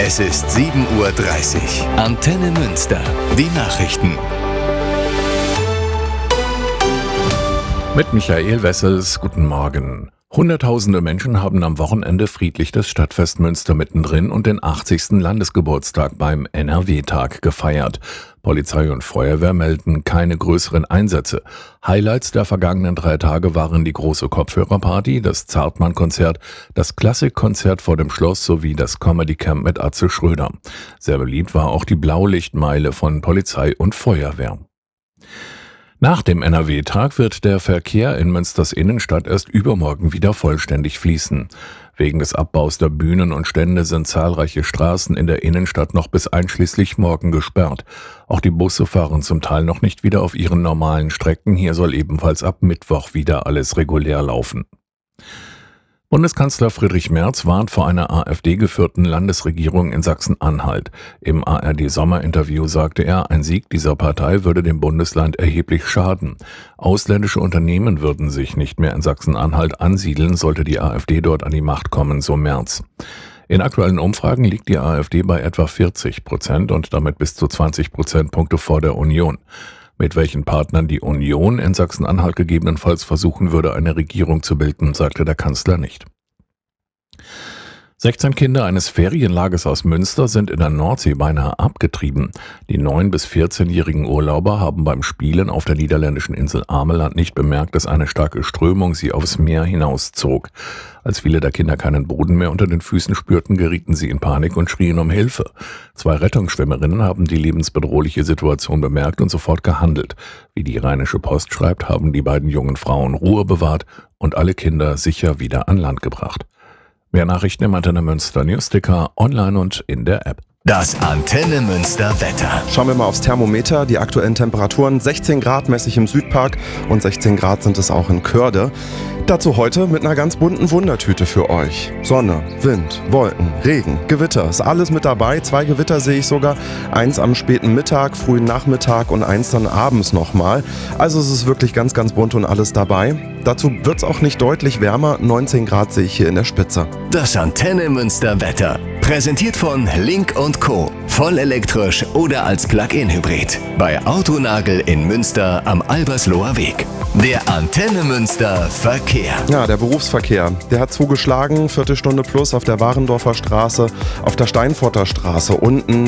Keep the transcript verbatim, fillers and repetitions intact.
Es ist sieben Uhr dreißig. Antenne Münster. Die Nachrichten. Mit Michael Wessels, guten Morgen. Hunderttausende Menschen haben am Wochenende friedlich das Stadtfest Münster mittendrin und den achtzigsten Landesgeburtstag beim N R W-Tag gefeiert. Polizei und Feuerwehr melden keine größeren Einsätze. Highlights der vergangenen drei Tage waren die große Kopfhörerparty, das Zartmann-Konzert, das Klassikkonzert vor dem Schloss sowie das Comedy-Camp mit Atze Schröder. Sehr beliebt war auch die Blaulichtmeile von Polizei und Feuerwehr. Nach dem N R W-Tag wird der Verkehr in Münsters Innenstadt erst übermorgen wieder vollständig fließen. Wegen des Abbaus der Bühnen und Stände sind zahlreiche Straßen in der Innenstadt noch bis einschließlich morgen gesperrt. Auch die Busse fahren zum Teil noch nicht wieder auf ihren normalen Strecken. Hier soll ebenfalls ab Mittwoch wieder alles regulär laufen. Bundeskanzler Friedrich Merz warnt vor einer AfD-geführten Landesregierung in Sachsen-Anhalt. Im A R D-Sommerinterview sagte er, ein Sieg dieser Partei würde dem Bundesland erheblich schaden. Ausländische Unternehmen würden sich nicht mehr in Sachsen-Anhalt ansiedeln, sollte die AfD dort an die Macht kommen, so Merz. In aktuellen Umfragen liegt die AfD bei etwa vierzig Prozent und damit bis zu zwanzig Prozentpunkte vor der Union. Mit welchen Partnern die Union in Sachsen-Anhalt gegebenenfalls versuchen würde, eine Regierung zu bilden, sagte der Kanzler nicht. sechzehn Kinder eines Ferienlagers aus Münster sind in der Nordsee beinahe abgetrieben. Die neun- bis vierzehnjährigen Urlauber haben beim Spielen auf der niederländischen Insel Ameland nicht bemerkt, dass eine starke Strömung sie aufs Meer hinauszog. Als viele der Kinder keinen Boden mehr unter den Füßen spürten, gerieten sie in Panik und schrien um Hilfe. Zwei Rettungsschwimmerinnen haben die lebensbedrohliche Situation bemerkt und sofort gehandelt. Wie die Rheinische Post schreibt, haben die beiden jungen Frauen Ruhe bewahrt und alle Kinder sicher wieder an Land gebracht. Mehr Nachrichten im Antenne Münster Newsticker, online und in der App. Das Antenne Münster Wetter. Schauen wir mal aufs Thermometer. Die aktuellen Temperaturen: sechzehn Grad messe ich im Südpark und sechzehn Grad sind es auch in Körde. Dazu heute mit einer ganz bunten Wundertüte für euch. Sonne, Wind, Wolken, Regen, Gewitter, ist alles mit dabei. Zwei Gewitter sehe ich sogar. Eins am späten Mittag, frühen Nachmittag und eins dann abends nochmal. Also es ist wirklich ganz, ganz bunt und alles dabei. Dazu wird es auch nicht deutlich wärmer. neunzehn Grad sehe ich hier in der Spitze. Das Antenne Münster Wetter. Präsentiert von Link und Co. Voll elektrisch oder als Plug-in-Hybrid. Bei Autonagel in Münster am Albersloher Weg. Der Antenne Münster Verkehr. Ja, der Berufsverkehr, der hat zugeschlagen. Viertelstunde plus auf der Warendorfer Straße, auf der Steinforter Straße unten.